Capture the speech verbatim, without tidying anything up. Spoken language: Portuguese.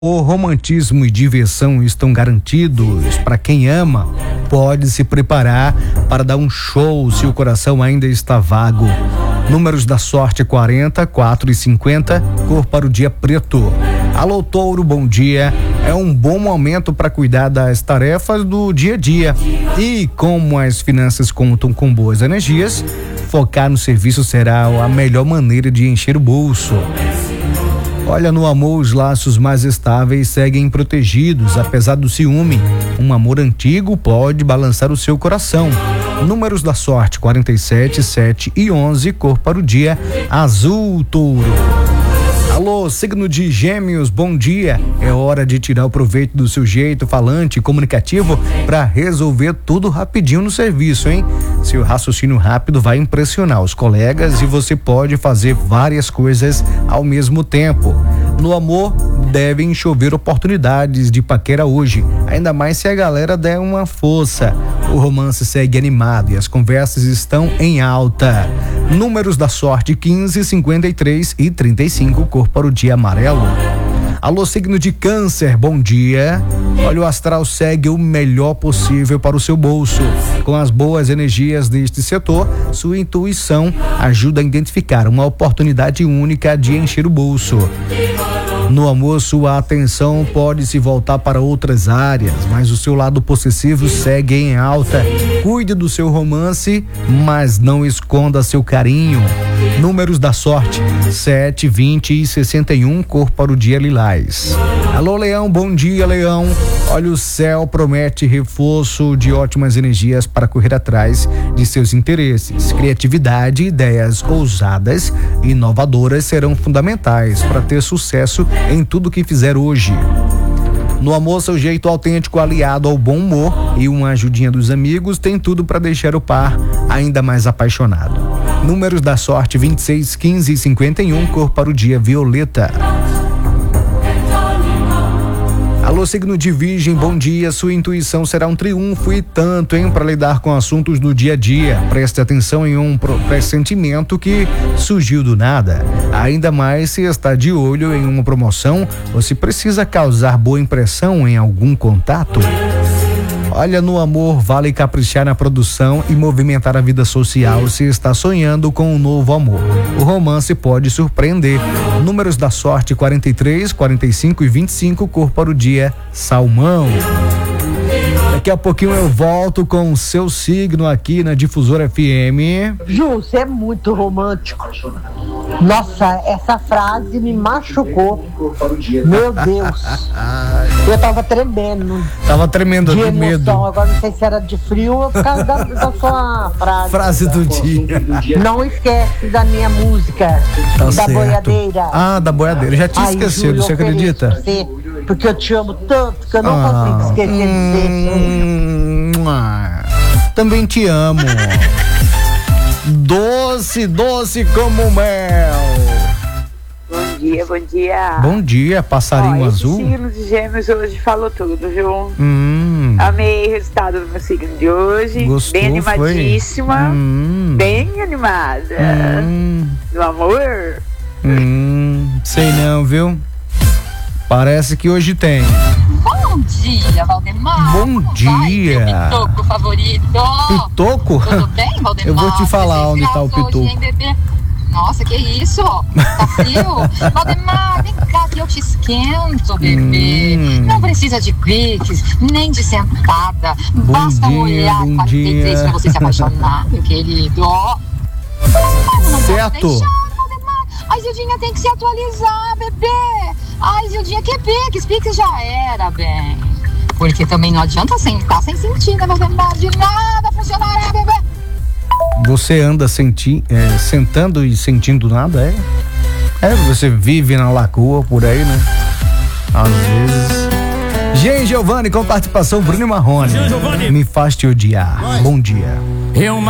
O romantismo e diversão estão garantidos. Para quem ama, pode se preparar para dar um show se o coração ainda está vago. Números da sorte: quarenta, quatro e cinquenta, cor para o dia preto. Alô, Touro, bom dia. É um bom momento para cuidar das tarefas do dia a dia. E como as finanças contam com boas energias, focar no serviço será a melhor maneira de encher o bolso. Olha, no amor, os laços mais estáveis seguem protegidos, apesar do ciúme. Um amor antigo pode balançar o seu coração. Números da sorte: quarenta e sete, sete e onze, cor para o dia azul, Touro. Alô, signo de Gêmeos, bom dia. É hora de tirar o proveito do seu jeito falante e comunicativo para resolver tudo rapidinho no serviço, hein? Seu raciocínio rápido vai impressionar os colegas e você pode fazer várias coisas ao mesmo tempo. No amor, devem chover oportunidades de paquera hoje, ainda mais se a galera der uma força. O romance segue animado e as conversas estão em alta. Números da sorte: quinze, cinquenta e três e trinta e cinco, cor para o dia amarelo. Alô, signo de Câncer, bom dia. Olha, o astral segue o melhor possível para o seu bolso. Com as boas energias deste setor, sua intuição ajuda a identificar uma oportunidade única de encher o bolso. No amor, sua atenção pode se voltar para outras áreas, mas o seu lado possessivo segue em alta. Cuide do seu romance, mas não esconda seu carinho. Números da sorte: sete, vinte e sessenta e um, cor para o dia lilás. Alô, Leão, bom dia, Leão. Olha, o céu promete reforço de ótimas energias para correr atrás de seus interesses. Criatividade e ideias ousadas e inovadoras serão fundamentais para ter sucesso em tudo que fizer hoje. No amor, seu jeito autêntico aliado ao bom humor e uma ajudinha dos amigos tem tudo para deixar o par ainda mais apaixonado. Números da sorte: vinte e seis, quinze e cinquenta e um, cor para o dia violeta. Alô, signo de Virgem, bom dia. Sua intuição será um triunfo e tanto, hein, para lidar com assuntos do dia a dia. Preste atenção em um pressentimento que surgiu do nada. Ainda mais se está de olho em uma promoção ou se precisa causar boa impressão em algum contato. Olha, no amor, vale caprichar na produção e movimentar a vida social se está sonhando com um novo amor. O romance pode surpreender. Números da sorte: quarenta e três, quarenta e cinco e vinte e cinco, cor para o dia salmão. Daqui a pouquinho eu volto com o seu signo aqui na Difusora F M. Ju, você é muito romântico. Nossa, essa frase me machucou. Meu Deus. Eu tava tremendo. Tava tremendo de emoção. medo. Agora não sei se era de frio ou por causa da, da sua frase. Frase do dia. Não esquece da minha música. Tá da certo. Boiadeira. Ah, da boiadeira. Já tinha Ai, esquecido, Ju, você acredita? Você, porque eu te amo tanto que eu não Ah, consigo esquecer hum, de você. ah, também te amo. Doce, doce como mel. Bom dia, bom dia. Bom dia, passarinho Ó, azul. Esse signo de Gêmeos hoje falou tudo, viu? Hum, Amei o resultado do meu signo de hoje. Gostou, bem animadíssima. foi? Hum. Bem animada. hum, Do amor. hum, sei não, viu? Parece que hoje tem. Bom dia, Valdemar. Bom Como dia. vai, meu pitoco favorito? Pitoco? Tudo bem, Valdemar? Eu vou te falar onde tá o dezesseis graus pitoco. hoje, hein, bebê? Nossa, que isso? Tá frio? Valdemar, vem cá que eu te esquento, bebê. Hum. Não precisa de cliques, nem de sentada. Bom Basta dia, olhar bom quarenta e três dia. pra você se apaixonar, meu querido. Mas não Certo. pode deixar, Valdemar. A Zildinha tem que se atualizar, bebê. Ai, Zildinha, que pique, pique já era, bem. Porque também não adianta sentar sem sentir, né, Valdemar? De nada funcionará, bebê. Você anda senti, é, sentando e sentindo nada, é? É, você vive na lagoa por aí, né? Às vezes. Jean Giovanni com participação Bruno Marrone. Me faz te odiar. Bom dia. Eu